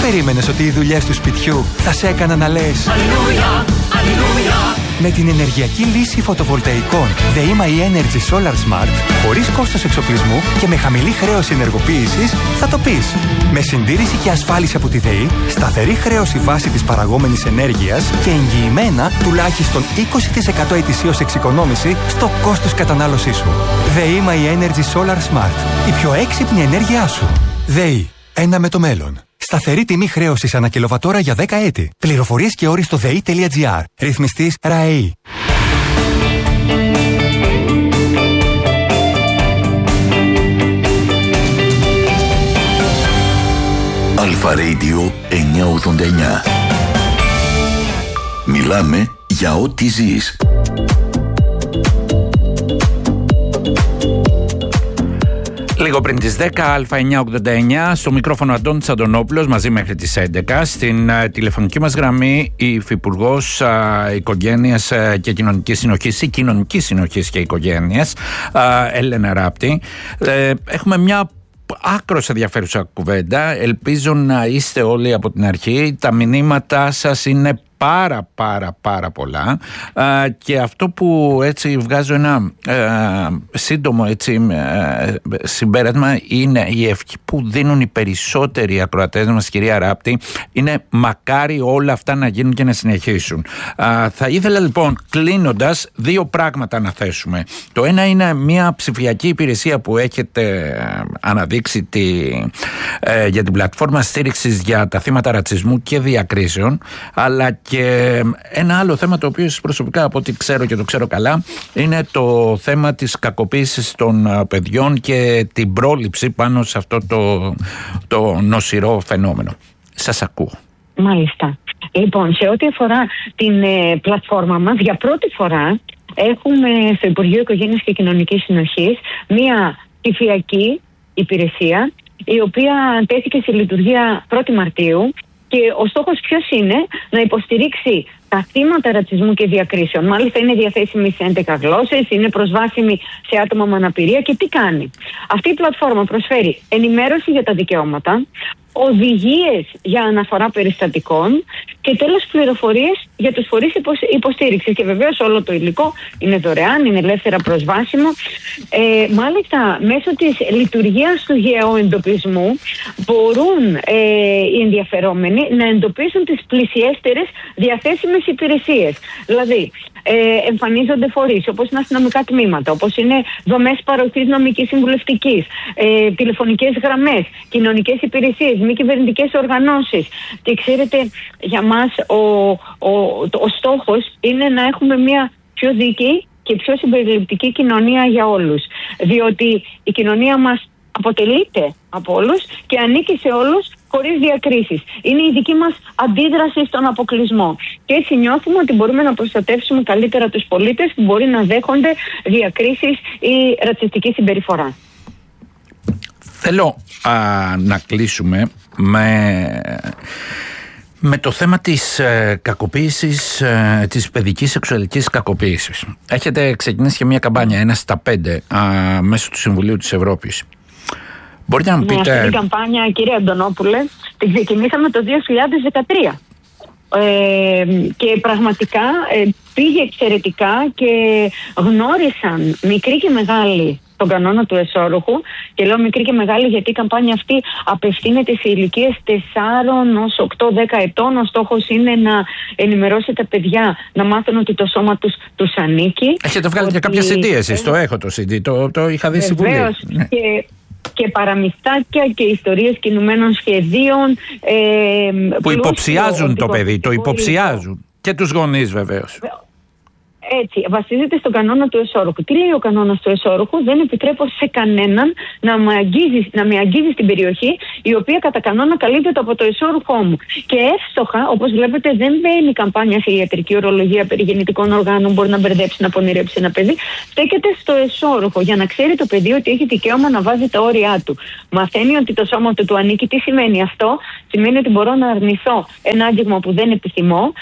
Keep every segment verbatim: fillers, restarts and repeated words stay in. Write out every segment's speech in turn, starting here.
περίμενες ότι οι δουλειές του σπιτιού θα σε έκαναν να λες Αλληλούια, Αλληλούια? Με την ενεργειακή λύση φωτοβολταϊκών ΔΕΗΜΑ e-Energy Solar Smart, χωρίς κόστος εξοπλισμού και με χαμηλή χρέωση ενεργοποίησης, θα το πεις. Με συντήρηση και ασφάλιση από τη ΔΕΗ, σταθερή χρέωση βάση της παραγόμενης ενέργειας και εγγυημένα τουλάχιστον είκοσι τοις εκατό ετησίως εξοικονόμηση στο κόστος κατανάλωσής σου. ΔΕΗΜΑ e-Energy Solar Smart. Η πιο έξυπνη ενέργειά σου. ΔΕΗ. Ένα με το μέλλον. Σταθερή τιμή χρέωσης ανά κιλοβατόρα για δέκα έτη. Πληροφορίες και όροι στο δε ι τελεία τζι άρ. Ρυθμιστής ΡΑΕΗ. Αλφα Radio εννιακόσια ογδόντα εννιά. Μιλάμε για ό,τι ζεις. Λίγο πριν τις δέκα, Αλφα εννιακόσια ογδόντα εννιά, στο μικρόφωνο Αντώνης Αντωνόπουλος, μαζί μέχρι τις έντεκα. Στην uh, τηλεφωνική μας γραμμή η Υφυπουργός uh, Οικογένειας uh, και Κοινωνικής Συνοχής ή Κοινωνικής Συνοχής και Οικογένειας, uh, Έλενα Ράπτη. Uh, έχουμε μια άκρως ενδιαφέρουσα κουβέντα. Ελπίζω να είστε όλοι από την αρχή. Τα μηνύματά σας είναι πάρα πάρα πάρα πολλά α, και αυτό που έτσι βγάζω ένα α, σύντομο έτσι α, συμπέρασμα είναι η ευχή που δίνουν οι περισσότεροι ακροατές μας, κυρία Ράπτη, είναι μακάρι όλα αυτά να γίνουν και να συνεχίσουν. Α, θα ήθελα λοιπόν, κλείνοντας, δύο πράγματα να θέσουμε. Το ένα είναι μια ψηφιακή υπηρεσία που έχετε αναδείξει τη, ε, για την πλατφόρμα στήριξης για τα θύματα ρατσισμού και διακρίσεων, αλλά και Και ένα άλλο θέμα το οποίο προσωπικά, από ό,τι ξέρω και το ξέρω καλά, είναι το θέμα της κακοποίησης των παιδιών και την πρόληψη πάνω σε αυτό το, το νοσηρό φαινόμενο. Σας ακούω. Μάλιστα. Λοιπόν, σε ό,τι αφορά την ε, πλατφόρμα μας, για πρώτη φορά έχουμε στο Υπουργείο Οικογένειας και Κοινωνικής Συνοχής μία ψηφιακή υπηρεσία, η οποία τέθηκε σε λειτουργία πρώτη Μαρτίου. Και ο στόχος ποιος είναι? Να υποστηρίξει τα θύματα ρατσισμού και διακρίσεων. Μάλιστα είναι διαθέσιμη σε έντεκα γλώσσες, είναι προσβάσιμη σε άτομα με αναπηρία. Και τι κάνει? Αυτή η πλατφόρμα προσφέρει ενημέρωση για τα δικαιώματα, οδηγίες για αναφορά περιστατικών και τέλος πληροφορίες για τους φορείς υποστήριξης. Και βεβαίως όλο το υλικό είναι δωρεάν, είναι ελεύθερα προσβάσιμο. Ε, μάλιστα μέσω της λειτουργίας του γεωεντοπισμού μπορούν ε, οι ενδιαφερόμενοι να εντοπίσουν τις πλησιέστερες διαθέσιμες υπηρεσίες. Δηλαδή ε, εμφανίζονται φορείς όπως είναι αστυνομικά τμήματα, όπως είναι δομές παροχής νομικής συμβουλευτικής, ε, τηλεφωνικές γραμμές, κοινωνικές υπηρεσίες, μη κυβερνητικές οργανώσεις. Και ξέρετε, για μας ο, ο, ο, ο στόχος είναι να έχουμε μια πιο δίκαιη και πιο συμπεριληπτική κοινωνία για όλους. Διότι η κοινωνία μας αποτελείται από όλους και ανήκει σε όλους χωρίς διακρίσεις. Είναι η δική μας αντίδραση στον αποκλεισμό. Και έτσι νιώθουμε ότι μπορούμε να προστατεύσουμε καλύτερα τους πολίτες που μπορεί να δέχονται διακρίσεις ή ρατσιστική συμπεριφορά. Θέλω α, να κλείσουμε με, με το θέμα της ε, κακοποίησης, ε, της παιδικής σεξουαλικής κακοποίησης. Έχετε ξεκινήσει και μια καμπάνια, ένα στα πέντε, α, μέσω του Συμβουλίου της Ευρώπης. Μπορείτε να μου πείτε... Αυτή την καμπάνια, κύριε Αντωνόπουλε, την ξεκινήσαμε το δύο χιλιάδες δεκατρία. Ε, και πραγματικά ε, πήγε εξαιρετικά και γνώρισαν μικροί και μεγάλοι τον κανόνα του εσώρουχου. Και λέω μικρή και μεγάλη γιατί η καμπάνια αυτή απευθύνεται σε ηλικίες τεσσάρων ως οκτώ δέκα ετών. Ο στόχος είναι να ενημερώσει τα παιδιά να μάθουν ότι το σώμα τους, τους ανήκει. Έχετε βγάλει ότι... και κάποια σι ντι εσείς, το έχω το σι ντι, το, το είχα δει στη Βουλή. Βεβαίως, και... και παραμυθάκια και ιστορίες κινουμένων σχεδίων ε, που υποψιάζουν το παιδί, το υποψιάζουν και τους γονείς βεβαίως. Έτσι, βασίζεται στον κανόνα του εσώρουχου. Τι λέει ο κανόνας του εσώρουχου? Δεν επιτρέπω σε κανέναν να με αγγίζει, να με αγγίζει στην περιοχή η οποία κατά κανόνα καλύπτεται από το εσώρουχό μου. Και εύστοχα, όπως βλέπετε, δεν μπαίνει η καμπάνια σε ιατρική ορολογία περί γεννητικών οργάνων, μπορεί να μπερδέψει, να πονηρέψει ένα παιδί. Στέκεται στο εσώρουχο για να ξέρει το παιδί ότι έχει δικαίωμα να βάζει τα όρια του. Μαθαίνει ότι το σώμα του του ανήκει. Τι σημαίνει αυτό? Σημαίνει ότι μπορώ να αρνηθώ ένα άγγιγμα που δεν επιθυμώ.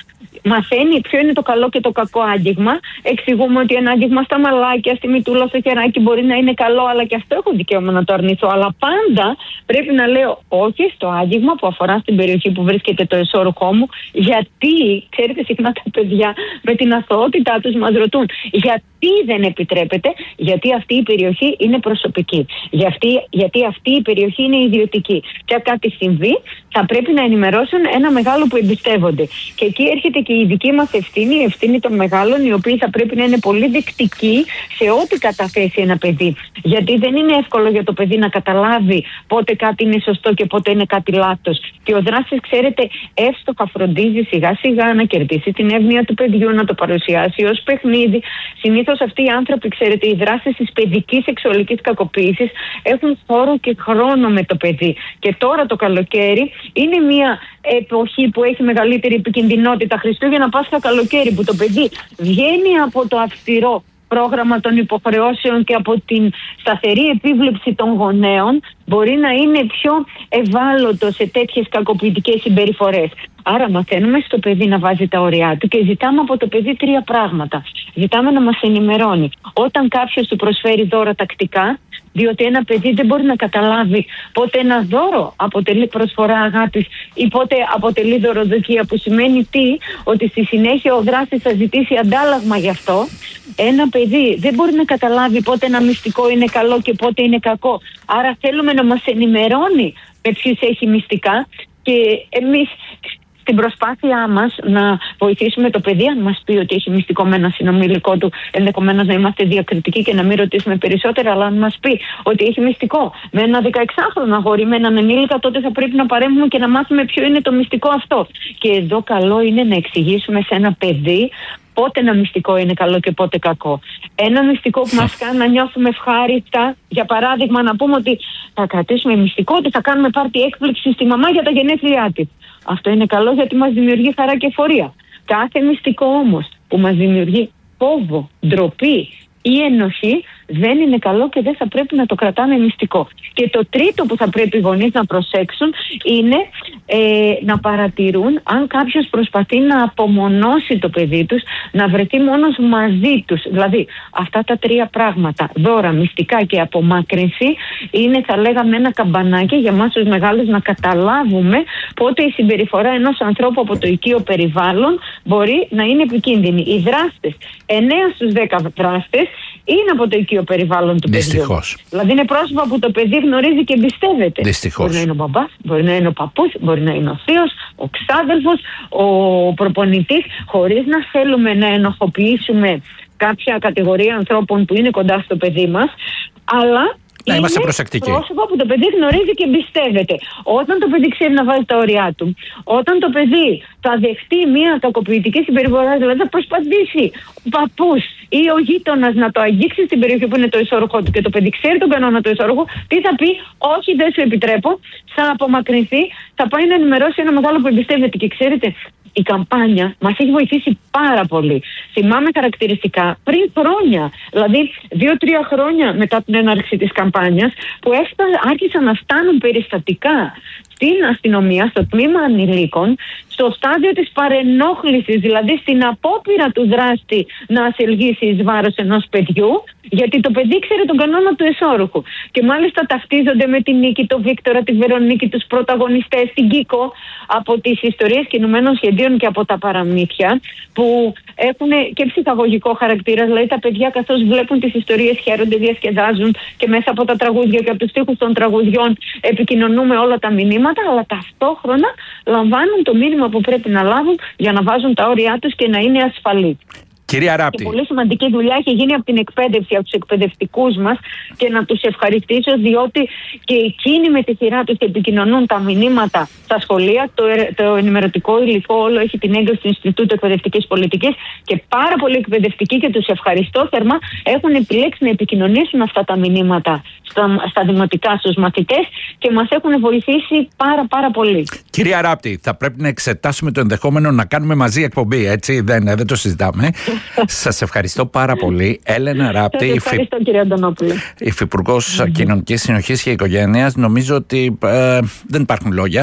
μαθαίνει ποιο είναι το καλό και το κακό άγγιγμα. Εξηγούμε ότι ένα άγγιγμα στα μαλάκια, στη μητούλα, στο χεράκι μπορεί να είναι καλό, αλλά και αυτό έχω δικαίωμα να το αρνηθώ. Αλλά πάντα πρέπει να λέω όχι στο άγγιγμα που αφορά στην περιοχή που βρίσκεται το εσώρουχό μου, γιατί, ξέρετε, συχνά τα παιδιά με την αθωότητά τους μας ρωτούν γιατί δεν επιτρέπεται, γιατί αυτή η περιοχή είναι προσωπική. Γιατί, γιατί αυτή η περιοχή είναι ιδιωτική. Και αν κάτι συμβεί, θα πρέπει να ενημερώσουν ένα μεγάλο που εμπιστεύονται. Και εκεί έρχεται και η δική μας ευθύνη, η ευθύνη των μεγάλων, οι οποίοι θα πρέπει να είναι πολύ δεκτικοί σε ό,τι καταθέσει ένα παιδί. Γιατί δεν είναι εύκολο για το παιδί να καταλάβει πότε κάτι είναι σωστό και πότε είναι κάτι λάθος. Και ο δράστης, ξέρετε, εύστοχα φροντίζει σιγά σιγά να κερδίσει την εύνοια του παιδιού, να το παρουσιάσει ως παιχνίδι. Συνήθως αυτοί οι άνθρωποι, ξέρετε, οι δράστες της παιδικής σεξουαλικής κακοποίησης έχουν χώρο και χρόνο με το παιδί. Και τώρα το καλοκαίρι είναι μια εποχή που έχει μεγαλύτερη επικινδυνότητα. Χριστούγεννα, Πάσχα, καλοκαίρι, που το παιδί βγαίνει από το αυστηρό πρόγραμμα των υποχρεώσεων και από την σταθερή επίβλεψη των γονέων, μπορεί να είναι πιο ευάλωτο σε τέτοιες κακοποιητικές συμπεριφορές. Άρα μαθαίνουμε στο παιδί να βάζει τα ωριά του και ζητάμε από το παιδί τρία πράγματα. Ζητάμε να μας ενημερώνει όταν κάποιος του προσφέρει δώρα τακτικά, διότι ένα παιδί δεν μπορεί να καταλάβει πότε ένα δώρο αποτελεί προσφορά αγάπης ή πότε αποτελεί δωροδοκία, που σημαίνει τι, ότι στη συνέχεια ο δράστης θα ζητήσει αντάλλαγμα γι' αυτό. Ένα παιδί δεν μπορεί να καταλάβει πότε ένα μυστικό είναι καλό και πότε είναι κακό. Άρα θέλουμε να μας ενημερώνει με ποιους έχει μυστικά, και εμείς στην προσπάθειά μας να βοηθήσουμε το παιδί, αν μας πει ότι έχει μυστικό με ένα συνομιλικό του, ενδεχομένως να είμαστε διακριτικοί και να μην ρωτήσουμε περισσότερα, αλλά αν μας πει ότι έχει μυστικό με ένα δεκαεξάχρονο αγόρι, με έναν ενήλικα, τότε θα πρέπει να παρέμβουμε και να μάθουμε ποιο είναι το μυστικό αυτό. Και εδώ καλό είναι να εξηγήσουμε σε ένα παιδί πότε ένα μυστικό είναι καλό και πότε κακό. Ένα μυστικό που μας κάνει να νιώθουμε ευχάριστα, για παράδειγμα, να πούμε ότι θα κρατήσουμε μυστικό, ότι θα κάνουμε πάρτι έκπληξη στη μαμά για τα γενέθλιά της. Αυτό είναι καλό γιατί μας δημιουργεί χαρά και εφορία. Κάθε μυστικό όμως που μας δημιουργεί φόβο, ντροπή ή ενοχή δεν είναι καλό και δεν θα πρέπει να το κρατάμε μυστικό. Και το τρίτο που θα πρέπει οι γονείς να προσέξουν είναι ε, να παρατηρούν αν κάποιος προσπαθεί να απομονώσει το παιδί τους, να βρεθεί μόνος μαζί τους. Δηλαδή αυτά τα τρία πράγματα, δώρα, μυστικά και απομάκρυνση, είναι, θα λέγαμε, ένα καμπανάκι για μας τους μεγάλους να καταλάβουμε πότε η συμπεριφορά ενός ανθρώπου από το οικείο περιβάλλον μπορεί να είναι επικίνδυνη. Οι δράστες, εννέα στους δέκα δράστες, είναι από το οικείο περιβάλλον του παιδιού. Δυστυχώς. Δηλαδή είναι πρόσωπα που το παιδί γνωρίζει και εμπιστεύεται. Δυστυχώς. Μπορεί να είναι ο μπαμπάς, μπορεί να είναι ο παππούς, μπορεί να είναι ο θείος, ο ξάδελφος, ο προπονητής, χωρίς να θέλουμε να ενοχοποιήσουμε κάποια κατηγορία ανθρώπων που είναι κοντά στο παιδί μας, αλλά να είμαστε είναι προσεκτικοί. Πρόσωπα που το παιδί γνωρίζει και εμπιστεύεται. Όταν το παιδί ξέρει να βάζει τα ωριά του, όταν το παιδί θα δεχτεί μια κακοποιητική συμπεριφορά, δηλαδή θα προσπαθήσει ο παππούς ή ο γείτονας να το αγγίξει στην περιοχή που είναι το εσώρουχό του και το παιδί ξέρει τον κανόνα του εσώρουχου, τι θα πει? Όχι, δεν σου επιτρέπω, θα απομακρυνθεί, θα πάει να ενημερώσει ένα μεγάλο που εμπιστεύεται. Και ξέρετε, η καμπάνια μας έχει βοηθήσει πάρα πολύ. Θυμάμαι χαρακτηριστικά πριν χρόνια, δηλαδή δύο-τρία χρόνια μετά την έναρξη της καμπάνιας, που άρχισαν να φτάνουν περιστατικά στην αστυνομία, στο τμήμα ανηλίκων, στο στάδιο της παρενόχλησης, δηλαδή στην απόπειρα του δράστη να ασελγίσει εις βάρος ενός παιδιού, γιατί το παιδί ξέρει τον κανόνα του εσώρουχου. Και μάλιστα ταυτίζονται με την Νίκη, τον Βίκτορα, τη Βερονίκη, τους πρωταγωνιστές, την Κίκο, από τις ιστορίες κινουμένων σχεδίων και από τα παραμύθια, που έχουν και ψυχαγωγικό χαρακτήρα. Δηλαδή τα παιδιά, καθώς βλέπουν τις ιστορίες, χαίρονται, διασκεδάζουν, και μέσα από τα τραγούδια και από τους στίχους των τραγουδιών επικοινωνούμε όλα τα μηνύματα, αλλά ταυτόχρονα λαμβάνουν το μήνυμα που πρέπει να λάβουν για να βάζουν τα όρια τους και να είναι ασφαλείς. Κυρία Ράπτη. Και πολύ σημαντική δουλειά έχει γίνει από την εκπαίδευση, από τους εκπαιδευτικούς μας, και να τους ευχαριστήσω, διότι και εκείνοι με τη σειρά τους επικοινωνούν τα μηνύματα στα σχολεία. Το, το ενημερωτικό υλικό όλο έχει την έγκριση του Ινστιτούτου Εκπαιδευτικής Πολιτικής, και πάρα πολλοί εκπαιδευτικοί, και τους ευχαριστώ θερμά, έχουν επιλέξει να επικοινωνήσουν αυτά τα μηνύματα στα, στα δημοτικά στους μαθητές, και μας έχουν βοηθήσει πάρα πάρα πολύ. Κυρία Ράπτη, θα πρέπει να εξετάσουμε το ενδεχόμενο να κάνουμε μαζί εκπομπή, έτσι, δεν, δεν το συζητάμε. Σας ευχαριστώ πάρα πολύ. Έλενα Ράπτη, Σας ευχαριστώ, κύριε Αντωνόπουλε. Υφυπουργός mm-hmm. Κοινωνικής Συνοχής και Οικογένειας. Νομίζω ότι ε, δεν υπάρχουν λόγια.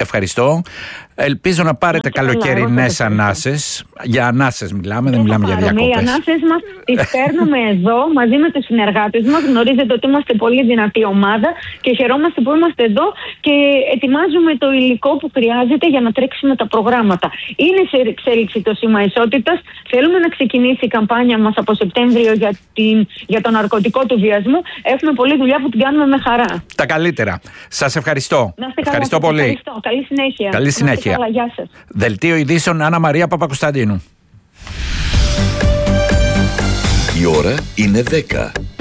Ευχαριστώ. Ελπίζω να πάρετε καλοκαιρινές ανάσες. Για ανάσες μιλάμε, δεν μιλάμε για διακοπές. Οι ανάσες μας τις παίρνουμε εδώ μαζί με τους συνεργάτες μας. Γνωρίζετε ότι είμαστε πολύ δυνατή ομάδα και χαιρόμαστε που είμαστε εδώ και ετοιμάζουμε το υλικό που χρειάζεται για να τρέξουμε τα προγράμματα. Είναι σε εξέλιξη το σήμα ισότητας. Θέλουμε να ξεκινήσει η καμπάνια μας από Σεπτέμβριο για, την, για το ναρκωτικό του βιασμού. Έχουμε πολλή δουλειά που την κάνουμε με χαρά. Τα καλύτερα. Σας ευχαριστώ. Να είστε Ευχαριστώ καλά, πολύ. Ευχαριστώ. Καλή συνέχεια. Καλή συνέχεια. Καλά, γεια σας. Δελτίο ειδήσεων Άννα Μαρία Παπακοσταντίνου. Η ώρα είναι δέκα.